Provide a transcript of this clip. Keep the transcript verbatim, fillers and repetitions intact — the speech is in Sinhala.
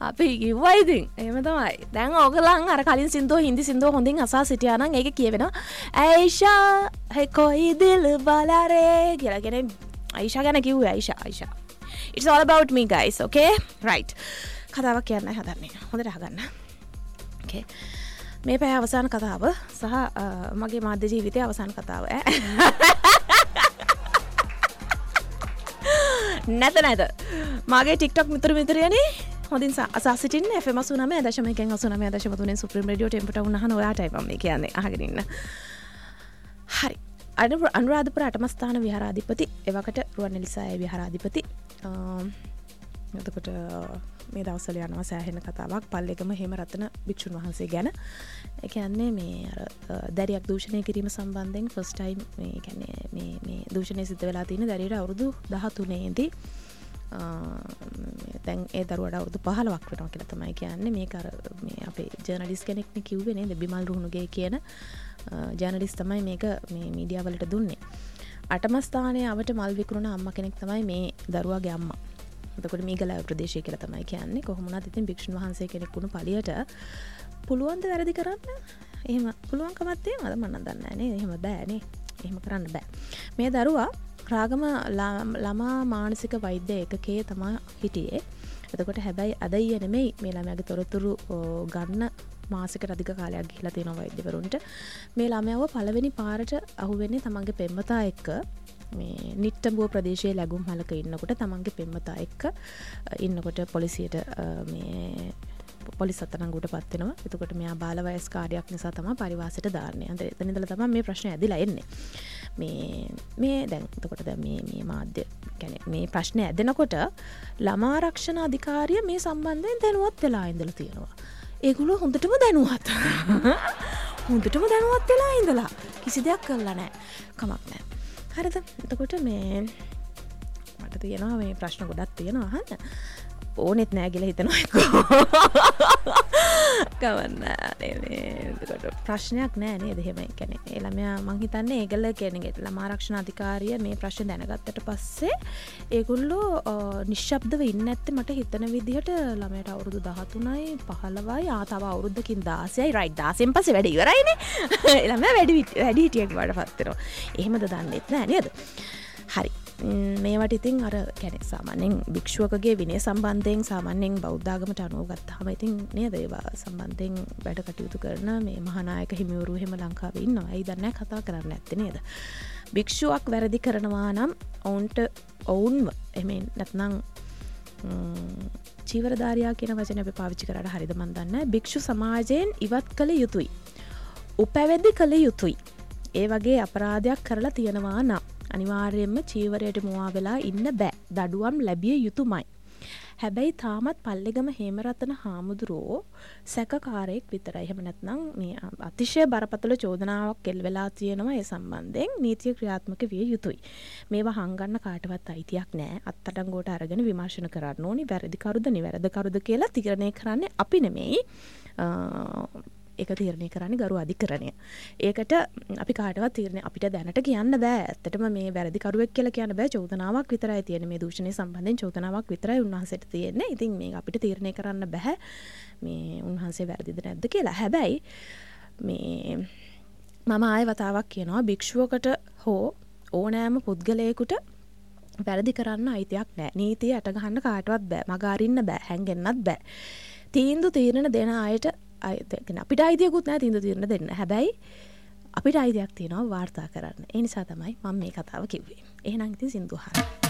අපි කිව්වා ඉතින් එහෙම තමයි. දැන් ඕගලන් අර කලින් සින්දුව හින්දි සින්දුව හොඳින් අසා සිටියා නම් ඒක කියවෙනවා ඇයිෂා හේ කොයි දිල් බලාරේ කියලා. කියන්නේ අයිෂා ගැන කිව්වේ අයිෂා අයිෂා. It's all about me guys, okay? Right. කතාවක් කියන්නයි හදන්නේ. හොඳට අහගන්න. Okay. මේ පැය අවසාන කතාව සහ මගේ මාධ්‍ය ජීවිතයේ අවසාන කතාව ඈ. නැත නැත. මගේ TikTok මිතුරු මිතුරියනේ හොඳින් අසා සිටින්න F M eighty nine point one eighty nine point three Supreme Radio Tempo Town අහන ඔයාටයි මම මේ කියන්නේ අහගෙන ඉන්න. හරි. අනුරාධපුර අටම ස්ථාන විහාරාධිපති එවකට රුවන්වැලිසෑය විහාරාධිපති එතකොට මේ දවස්වල යනවා සෑහෙන කතාවක් පල්ලේගම හේමරතන භික්ෂුන් වහන්සේ ගැන. ඒ කියන්නේ මේ අර දැරියක් දූෂණය කිරීම සම්බන්ධයෙන් ෆස්ට් ටයිම් මේ කියන්නේ මේ මේ දූෂණය සිද්ධ වෙලා තියෙන දැරියට අවුරුදු දහතුනේ දී දැන් ඒ දරුවට අවුරුදු පහළොවක් වෙනවා කියලා තමයි කියන්නේ. මේක අර මේ අපේ ජර්නලිස්ට් කෙනෙක්නේ කිව්වේ නේද බිමල් රුහුණුගේ කියන ජර්නලිස්ට් තමයි මේක මේ මීඩියා වලට දුන්නේ. අටම ස්ථානයේ අවට මල් විකුණන අම්මා කෙනෙක් තමයි මේ දරුවාගේ අම්මා. එතකොට මීගලාව ප්‍රදේශය කියලා තමයි කියන්නේ. කොහොම වුණත් ඉතින් භික්ෂුන් වහන්සේ කෙනෙක් වුණු පළියට පුළුවන් ද වැරදි කරන්න? එහෙම පුළුවන් කමක් තියෙනවද? මම නම් දන්නේ නැහැ නේ. එහෙම බෑ නේ. එහෙම කරන්න බෑ. මේ දරුවා රාගම ළමා මානසික වෛද්‍ය ඒකකයේ තමයි හිටියේ. එතකොට හැබැයි අද ඊයේ නෙමෙයි මේ ළමයාගේ තොරතුරු ගන්න මාසිකට අධික කාලයක් ගිහිලා තියෙනවා වෛද්‍යවරුන්ට. මේ ළමයාව පළවෙනි පාරට අහුවෙන්නේ තමන්ගේ පෙම්වතා එක්ක මේ නිට්ටඹුව ප්‍රදේශයේ ලැබුම් මලක ඉන්නකොට තමන්ගේ පෙම්වතා එක්ක ඉන්නකොට පොලිසියට මේ පොලිස් අත්අඩංගුවට පත් වෙනවා. එතකොට මෙයා බාල වයස්කාරයෙක් නිසා තමයි පරිවාසයට දාන්නේ. අන්ත එතන ඉඳලා තමයි මේ ප්‍රශ්නේ ඇදිලා එන්නේ. මේ මේ දැන් එතකොට දැන් මේ මේ මාධ්‍ය කියන්නේ මේ ප්‍රශ්නේ ඇදෙනකොට ළමා ආරක්ෂණ අධිකාරිය මේ සම්බන්ධයෙන් දැනුවත් වෙලා ඉඳලා තියෙනවා. ඒගොල්ලෝ හොඳටම දැනුවත්. හොඳටම දැනුවත් වෙලා ඉඳලා කිසි දෙයක් කරලා නැහැ. කමක් නැහැ. හරිද? එතකොට මේ මට තියෙනවා මේ ප්‍රශ්න ගොඩක් තියෙනවා අහන්න. ඕනෙත් නෑ කියලා හිතනවා එක්කෝ. කවන්න නේ එතකොට ප්‍රශ්නයක් නෑ නේද? එහෙම කියන්නේ ඒ ළමයා මං හිතන්නේ ඒගොල්ලෝ කියන්නේ ළමා ආරක්ෂණ අධිකාරිය මේ ප්‍රශ්නේ දැනගත්තට පස්සේ ඒගොල්ලෝ නිශ්ශබ්දව ඉන්නේ නැත්තේ මට හිතන විදිහට ළමයට අවුරුදු දහතුනයි පහළොවයි ආ තව අවුරුද්දකින් දාසයයි රයිට් දාසයෙන් පස්සේ වැඩ ඉවරයිනේ. ළමයා වැඩි වැඩි හිටියෙක් වඩපත් වෙනවා. එහෙමද දන්නෙත් නෑ නේද? හරි. මේවට ඉතින් අර කියන්නේ සාමාන්‍යයෙන් භික්ෂුවකගේ විනය සම්බන්ධයෙන් සාමාන්‍යයෙන් බෞද්ධ ආගමට අනුව ගත්තාම ඉතින් නේද ඒවා සම්බන්ධයෙන් වැඩ කටයුතු කරන මේ මහානායක හිමිවරු එහෙම ලංකාවේ ඉන්නවා. ඒ දන්නේ කතා කරන්නේ නැත්තේ නේද? භික්ෂුවක් වැරදි කරනවා නම් ඔවුන්ට ඔවුන්ව එමෙන් නැත්නම් චීවරධාරියා කියන වචනේ අපි පාවිච්චි කරාට හරියද මන් දන්නේ නැහැ. භික්ෂු සමාජයෙන් ඉවත් කළ යුතුයි. උපැවිදි කළ යුතුයි. ඒ වගේ අපරාධයක් කරලා තියෙනවා නම් අනිවාර්යයෙන්ම චීවරයට මුවා වෙලා ඉන්න බෑ. දඩුවම් ලැබිය යුතුමයි. හැබැයි තාමත් පල්ලේගම හේමරතන හාමුදුරුවෝ සැකකාරයෙක් විතරයි. එහෙම නැත්නම් මේ අතිශය බරපතල චෝදනාවක් එල් වෙලා තියෙනවා ඒ සම්බන්ධයෙන් නීතිය ක්‍රියාත්මක විය යුතුයි. මේවා හංගන්න කාටවත් අයිතියක් නැහැ. අත්අඩංගුවට අරගෙන විමර්ශන කරන්න ඕනි. වැරදි කරුද නිවැරදි කරුද කියලා තීරණය කරන්නේ අපි නෙමෙයි. ඒක තීරණය කරන්නේ ගරු අධිකරණය. ඒකට අපි කාටවත් තීරණය අපිට දැනට කියන්න බෑ. ඇත්තටම මේ වැරදි කරුවෙක් කියලා කියන්න බෑ. චෝදනාවක් විතරයි තියෙන්නේ. මේ දූෂණය සම්බන්ධයෙන් චෝදනාවක් විතරයි උන්වහන්සේට තියෙන්නේ. ඉතින් මේක අපිට තීරණය කරන්න බෑ මේ උන්වහන්සේ වැරදිද නැද්ද කියලා. හැබැයි මේ මම ආයෙ වතාවක් කියනවා භික්ෂුවකට හෝ ඕනෑම පුද්ගලයෙකුට වැරදි කරන්න අයිතියක් නැහැ. නීතිය යට ගහන්න කාටවත් බෑ. මග අරින්න බෑ. හැංගෙන්නත් බෑ. තීන්දුව තීරණ දෙන අයට අපිට අයිතියකුත් නැහැ තීන්දුව තීරණ දෙන්න. හැබැයි අපිට අයිතියක් තියෙනවා වාර්තා කරන්න. ඒ නිසා තමයි මම මේ කතාව කිව්වේ. එහෙනම් ඉතින් සින්දු අහන්න.